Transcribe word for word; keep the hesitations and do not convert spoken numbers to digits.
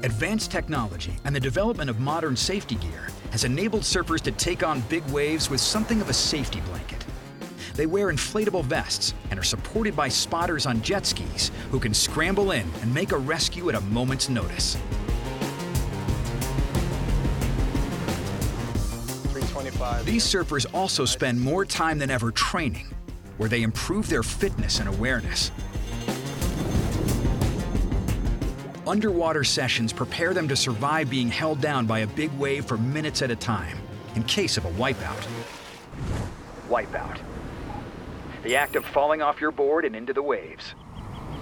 Advanced technology and the development of modern safety gear has enabled surfers to take on big waves with something of a safety blanket. They wear inflatable vests and are supported by spotters on jet skis who can scramble in and make a rescue at a moment's notice. These surfers also spend more time than ever training, where they improve their fitness and awareness. Underwater sessions prepare them to survive being held down by a big wave for minutes at a time, in case of a wipeout. Wipeout. The act of falling off your board and into the waves.